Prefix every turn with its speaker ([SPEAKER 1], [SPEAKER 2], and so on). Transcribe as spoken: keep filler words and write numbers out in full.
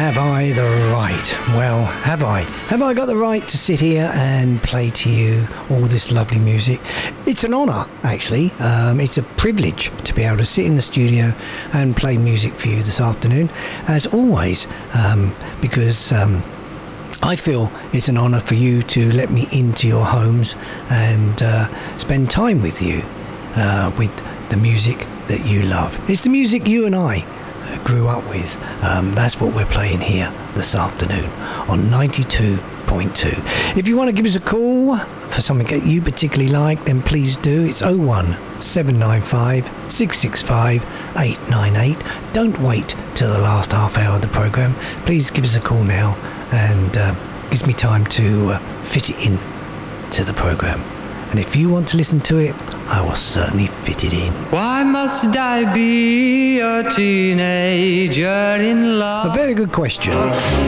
[SPEAKER 1] Have I the right? Well, have I? Have I got the right to sit here and play to you all this lovely music? It's an honour, actually. Um, it's a privilege to be able to sit in the studio and play music for you this afternoon, as always, um, because um, I feel it's an honour for you to let me into your homes and uh, spend time with you uh, with the music that you love. It's the music you and I grew up with. Um, that's what we're playing here this afternoon on ninety-two point two. If you want to give us a call for something that you particularly like, then please do. It's oh one seven nine five six six five eight nine eight. Don't wait till the last half hour of the programme. Please give us a call now, and uh, gives me time to uh, fit it in to the programme. And if you want to listen to it, I will certainly fit it in.
[SPEAKER 2] Why must I be a teenager in love?
[SPEAKER 1] A very good question.